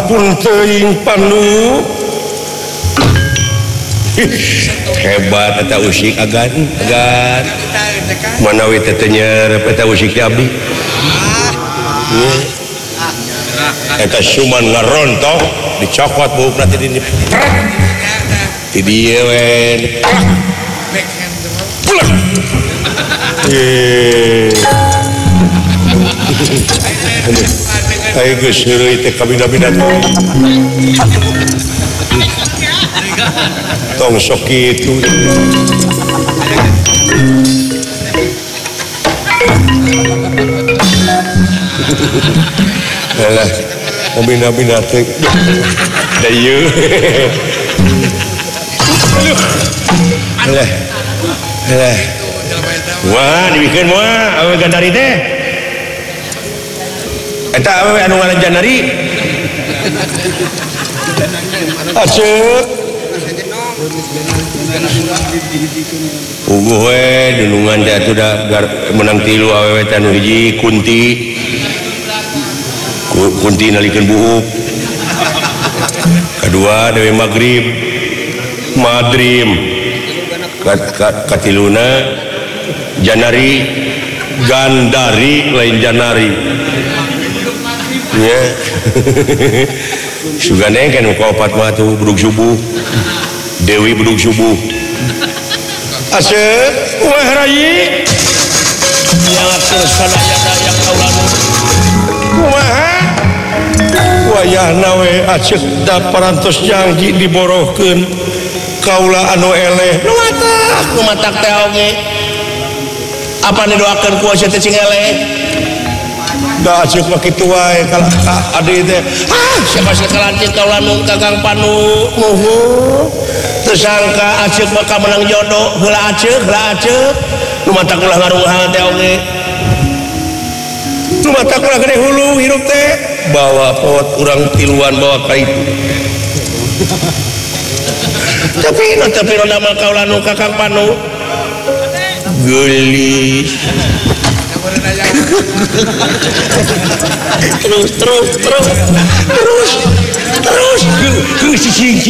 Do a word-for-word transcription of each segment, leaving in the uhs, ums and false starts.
ampun teuing Panu. Hebat eta usik agan, agan. Manawi teh nyerep eta usik abdi. Eta cuman ngarontok dicokot buuk nanti di di dia wen. Pulang. Eh. Ayo geus heureuy teh kabina-bina. Tong sok kitu. Alah, kabina-bina teh. Da ieu. Alah. Alah. Wah, dibikeun moal awewe gandari teh. Eta awewe anu ngaran Janari. Aceu. Uguh we dulungan teh atuh da menang tilu awewe teh anu hiji Kunti. Kunti nalikeun buuk. Kedua Dewi Magrib. Madrim. Katiluna Janari. Gandari lain Janari. Ya. Sugane kan ka opat mah tuh budug subuh. Dewi budug subuh. Asep, wah rayi. Yang terus sadaya-daya kaulana. Kumaha? Wayahna we acek da parantos janji diborohkeun kaula anu eleh. Nu matak, nu matak teh oge. Apa didoakeun ku asa teh cing eleh? Da acek mah kitu wae kala adi teh. Ah, siapa sih kalancit kaula nu Kakang Panu. Nuhun. Teu sangka acek bakal menang jodoh. Heula acek, heula acek. Nu matak ulah ngarunghal teh oge. Nu matak ulah gede hulu hirup teh. Bawa pot urang tiluan bawa ka itu. Tapi no tapi no nama kaula nu Kakang Panu. Gelis. terus terus terus terus terus terus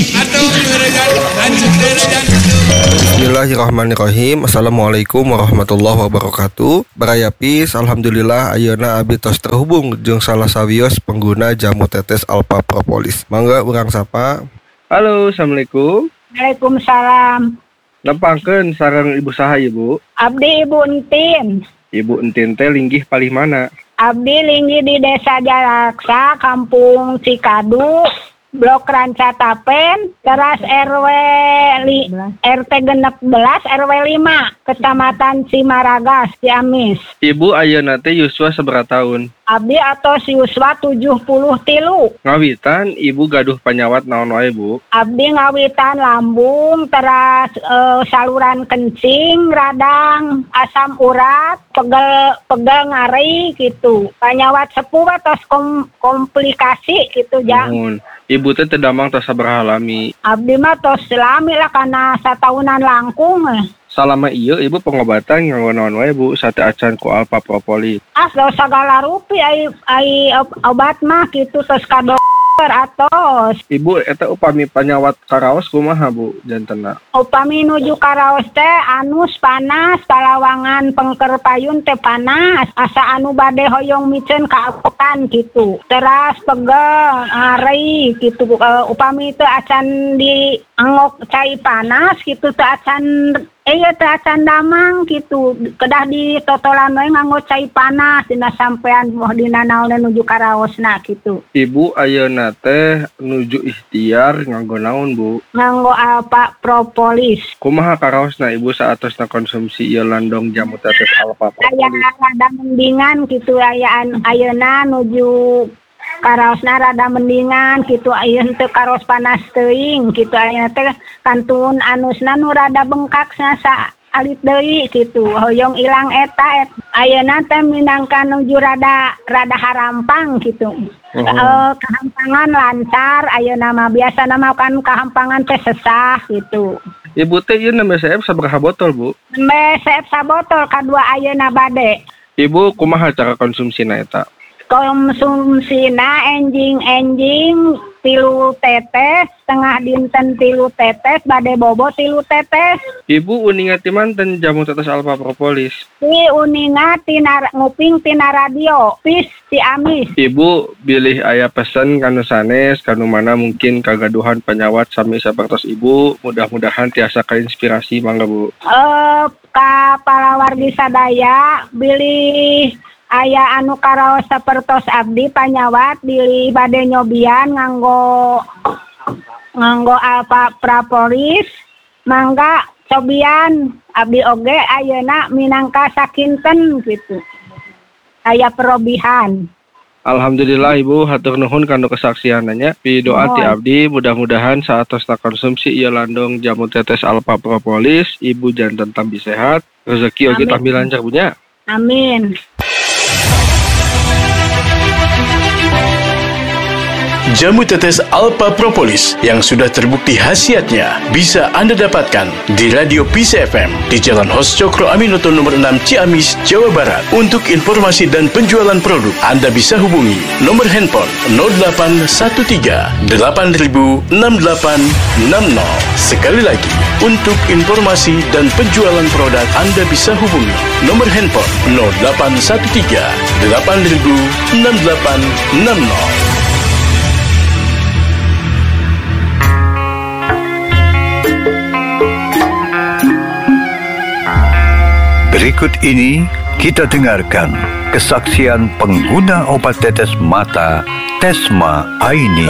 Bismillahirrahmanirrahim. Assalamualaikum warahmatullahi wabarakatuh. Baraya Peace, alhamdulillah ayeuna abdi tos terhubung jeung salah sawios pengguna jamu tetes Alpha Propolis. Mangga urang sapa. Halo, assalamualaikum. Waalaikumsalam. Nepangkeun sareng ibu saha ibu? Abdi Ibu Entin. Ibu Entin teh linggih palih mana? Abdi linggih di Desa Jalaksa, Kampung Cikadu, Blok Ranca Tapen, teras R W li, R T genep belas R W lima, Kecamatan Cimaragas, Ciamis. Ibu ayeuna teh yuswa sabaraha tahun? Abdi atos yuswa tujuh puluh tilu. Ngawitan ibu gaduh panyawat naon wae bu? Abdi ngawitan lambung, teras e, saluran kencing, radang, asam urat, pegel pegel ngari gitu. Panyawat sepuh atos kom, komplikasi gitu ja. Mohon. Ibu teh teu damang tos sabaraha lami? Abdi mah tos lami lah kana satahunan langkung. Salama ieu ibu pengobatan nganggo naon wae bu sate acan ku Alpha Propolis? Ah sagala rupi ai ai obat mah kitu tos ka dokter atos. Ibu eta upami panyawat karaos kumaha bu jantenna? Upami nuju karaos teh anus panas, palawangan pengker payun teh panas, asa anu bade hoyong miceun ka apokan gitu. Teras pegel, ari gitu. Uh, upami teh acan di angok cai panas gitu teh acan eh ya teh acan damang gitu. Kedah di totolan we nganggo cai panas dina sampean moh dina naon nuju karaosna gitu. Ibu ayeuna teh nuju ikhtiar nganggo naon bu? Nganggo Alpha Propolis. Kumaha karaosna ibu saatosna konsumsi ieu landong jamu tetes Alpha Propolis? Aya rada mendingan gitu ayaan ayeuna nuju karaosna rada mendingan gitu ayeuna teu karos panas teuing gitu ayeuna teh kantun anusna nu rada bengkak sa alit deui gitu hoyong ilang eta et. Ayeuna teh minangka nuju rada rada harampang gitu. Uh-huh. Uh, kehampangan lancar ayeuna mah biasana mah kan kehampangan teh sesah gitu. Ibu teh ieu nembe C F sabaraha botol bu? Nembe C F sabotol kadua ayeuna bade. Ibu kumaha cara konsumsina eta? Konsumsina enjing-enjing tilu tetes, tengah dinten tilu tetes, bade bobo tilu tetes. Ibu uningat di manten jamu tetes alfa propolis. Si uningat tina nguping tina radio, pis si Amis. Ibu bilih aya pesen kanu sanes, kanu mana mungkin kagaduhan penyawat sami sapertos ibu, mudah-mudahan tiasa keinspirasi mangga Bu. Eh ka palawargi sadaya bilih aya anu karaos sapertos abdi panyawat bilih bade nyobian nganggo nganggo alfa propolis mangga cobian abdi oge ayeuna minangka sakinten gitu aya perobihan. Alhamdulillah Ibu, hatur nuhun kanu kesaksiananya. Pi doa ti abdi mudah-mudahan saat tos konsumsi ieu landong jamu tetes alfa propolis, Ibu janten tambi sehat, rezeki oge tambi lancar punya. Amin. Jamu tetes Alpha Propolis yang sudah terbukti khasiatnya bisa Anda dapatkan di Radio Peace F M di Jalan Hos Cokro Aminoto nomor enam Ciamis, Jawa Barat. Untuk informasi dan penjualan produk, Anda bisa hubungi nomor handphone nol delapan satu tiga delapan nol enam delapan enam nol. Sekali lagi, untuk informasi dan penjualan produk, Anda bisa hubungi nomor handphone nol delapan satu tiga delapan nol enam delapan enam nol. Berikut ini kita dengarkan kesaksian pengguna obat tetes mata Tesma Aini.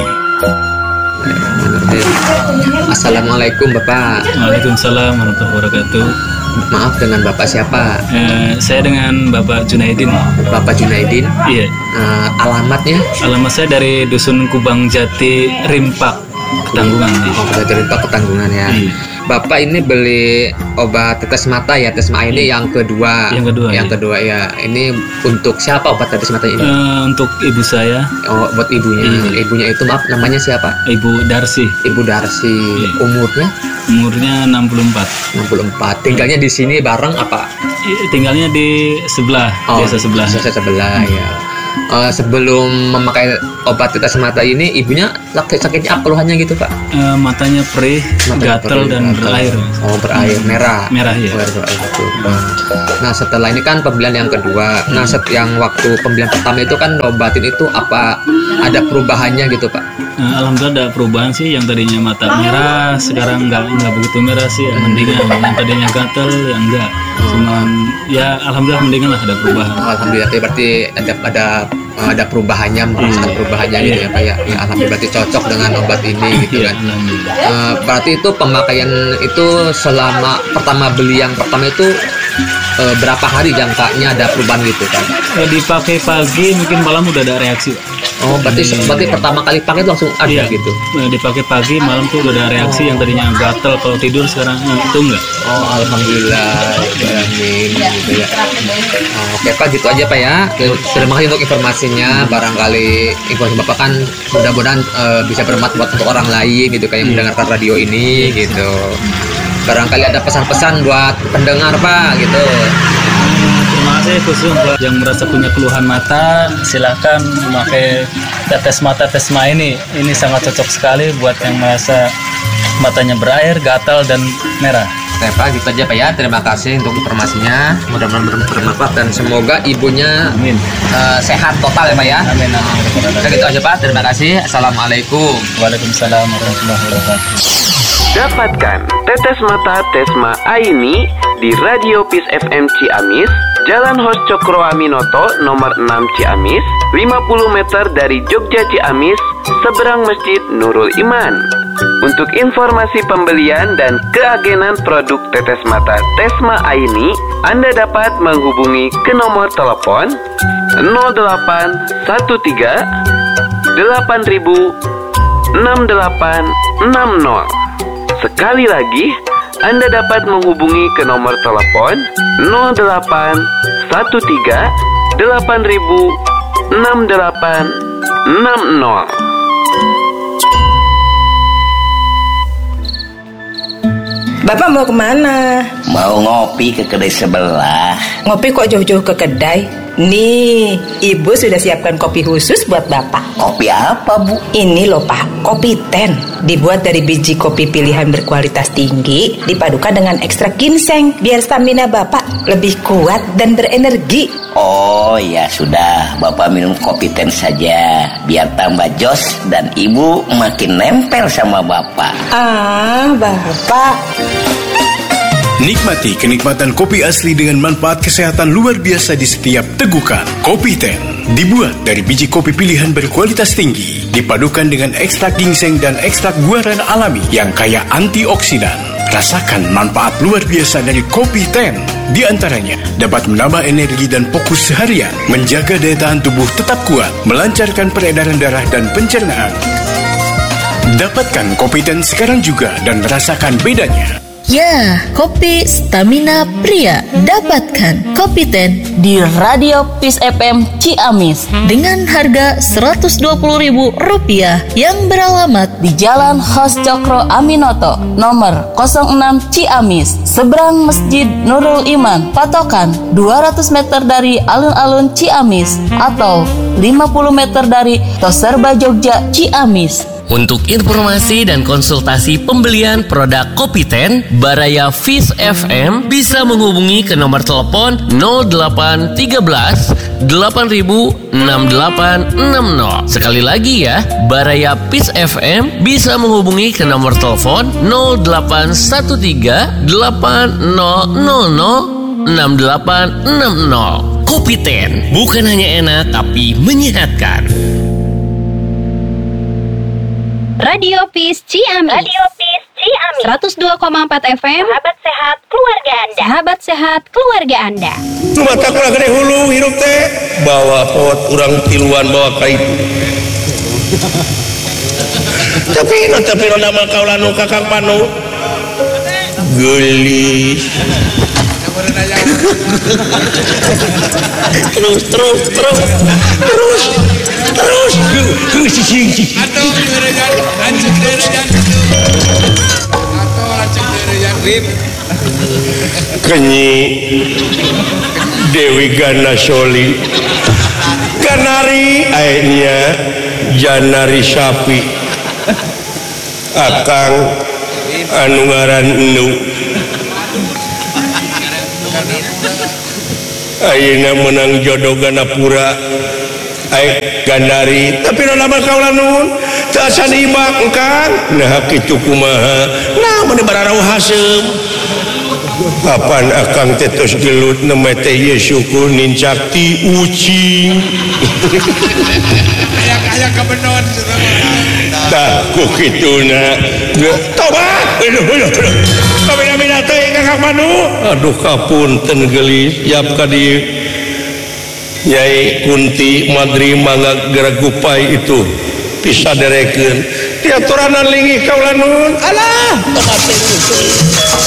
Assalamualaikum Bapak. Waalaikumsalam warahmatullahi wabarakatuh. Maaf, dengan Bapak siapa? Eh, saya dengan Bapak Junaidin. Bapak Junaidin? Iya. Uh, alamatnya? Alamat saya dari Dusun Kubang Jati, Rimpak, Ketanggungan. Oh, dari Rimpak, Ketanggungan ya. Iya. Bapak ini beli obat tetes mata ya, Tesma ini yang kedua. Yang kedua. Yang ya. kedua ya. Ini untuk siapa obat tetes mata ini? Uh, untuk ibu saya. Oh, buat ibunya. Iya. Ibunya itu maaf, namanya siapa? Ibu Darsi. Ibu Darsi. Iya. Umurnya? Umurnya enam puluh empat. enam puluh empat. Tinggalnya di sini bareng apa? Tinggalnya di sebelah, oh, desa sebelah. Desa sebelah hmm. ya. Uh, sebelum memakai obat tetes mata ini, ibunya sakitnya apa keluhannya gitu Pak? Uh, matanya perih, gatal dan gatel. Berair. Oh, berair merah. Merah ya. Berair, berair, betul. Nah, setelah ini kan pembelian yang kedua. Nah, set yang waktu pembelian pertama itu kan obatin itu apa ada perubahannya gitu Pak? Uh, Alhamdulillah ada perubahan sih. Yang tadinya mata merah, sekarang nggak nggak begitu merah sih. Ya, mendingan. Yang tadinya gatal, ya enggak. Cuman ya alhamdulillah mendingan lah, ada perubahan. Alhamdulillah, berarti ada ada ada perubahannya, merasakan perubahannya gitu ya Pak ya. Ya alhamdulillah, berarti cocok dengan obat ini gitu kan. Uh, berarti itu pemakaian itu selama pertama beli yang pertama itu uh, berapa hari jangkanya ada perubahan gitu kan? Eh, dipakai pagi mungkin malam udah ada reaksi. Oh, berarti Jadi, berarti pertama kali pakai itu langsung ada iya, gitu. Dipakai pagi, malam tuh udah ada reaksi. Oh. Yang tadinya gatel kalau tidur sekarang itu enggak. Oh, alhamdulillah. Amin gitu ya. Oh, oke Pak, gitu aja Pak ya. Terima kasih untuk informasinya. Barangkali informasi Bapak kan mudah-mudahan uh, bisa bermanfaat buat untuk orang lain gitu kayak yang mendengarkan radio ini gitu. Barangkali ada pesan-pesan buat pendengar Pak gitu. Terima kasih khusus buat yang merasa punya keluhan mata, silakan memakai tetes mata Tesma ini. Ini sangat cocok sekali buat yang merasa matanya berair, gatal dan merah. Oke Pak, gitu aja Pak ya. Terima kasih untuk informasinya. Mudah-mudahan bermanfaat dan semoga ibunya amin. Uh, sehat total ya Pak ya. Amin. Amin. Oke, gitu aja Pak. Terima kasih. Assalamualaikum. Waalaikumsalam warahmatullahi wabarakatuh. Dapatkan tetes mata Tesma Aini di Radio Peace F M Ciamis, Jalan Hos Cokro Aminoto nomor enam Ciamis, lima puluh meter dari Jogja Ciamis, seberang Masjid Nurul Iman. Untuk informasi pembelian dan keagenan produk tetes mata Tesma Aini, Anda dapat menghubungi ke nomor telepon nol delapan satu tiga delapan nol enam delapan enam nol. Sekali lagi, Anda dapat menghubungi ke nomor telepon nol delapan satu tiga delapan nol enam delapan enam nol. Bapak mau kemana? Mau ngopi ke kedai sebelah. Ngopi kok jauh-jauh ke kedai? Nih, Ibu sudah siapkan kopi khusus buat Bapak. Kopi apa, Bu? Ini loh Pak, kopi ten. Dibuat dari biji kopi pilihan berkualitas tinggi, dipadukan dengan ekstrak ginseng, biar stamina Bapak lebih kuat dan berenergi. Oh ya sudah, Bapak minum kopi ten saja, biar tambah jos dan Ibu makin nempel sama Bapak. Ah, Bapak. Nikmati kenikmatan kopi asli dengan manfaat kesehatan luar biasa di setiap tegukan. Kopi Ten dibuat dari biji kopi pilihan berkualitas tinggi, dipadukan dengan ekstrak ginseng dan ekstrak guaran alami yang kaya antioksidan. Rasakan manfaat luar biasa dari Kopi Ten. Di antaranya dapat menambah energi dan fokus seharian, menjaga daya tahan tubuh tetap kuat, melancarkan peredaran darah dan pencernaan. Dapatkan Kopi Ten sekarang juga dan rasakan bedanya. Ya, kopi stamina pria. Dapatkan Kopi Ten di Radio Peace F M Ciamis dengan harga seratus dua puluh ribu rupiah yang beralamat di Jalan Hos Cokro Aminoto nomor nol enam Ciamis, seberang Masjid Nurul Iman, patokan dua ratus meter dari alun-alun Ciamis atau lima puluh meter dari Toserba Jogja Ciamis. Untuk informasi dan konsultasi pembelian produk Kopi Ten Baraya Fish F M bisa menghubungi ke nomor telepon nol delapan tiga belas delapan ribu enam delapan enam nol. Sekali lagi ya, Baraya Fish F M bisa menghubungi ke nomor telepon nol delapan satu tiga delapan nol nol nol enam delapan enam nol. Kopi Ten bukan hanya enak tapi menyehatkan. Radio Peace Ciamis. Radio Peace Ciamis. seratus dua koma empat F M. Sahabat sehat keluarga Anda. Sahabat sehat keluarga Anda. Mata kurang gede hulu hirup teh. Bawa pot urang tiluan bawa ka itu. Tapi no tapi no nama kaulanu kakang Panu. Gelis. terus terus terus terus terus ke si singki atau anjing derejan atau anjing derejan rib kenyi Dewi Gana Soli Ganari akhirnya Janari Sapi Akang anu ngaran Nu ayeuna menang jodoh Ganapura aek Gandari tapi nama kaulanun teu asan ibak engkang nah kitu kumaha nah mun bararau haseum papan akang tetos gelut nama teh ye syukur nincakti ucing aya-aya kabenon tah ku kituna tobat aduh aduh kabina-bina teh kakak Manu aduh kapunten gelis siap ka dieu Nyai Kunti Madri Mangga Geragupai itu pisaderekeun ti aturan linggih kaulanun alah tobat teh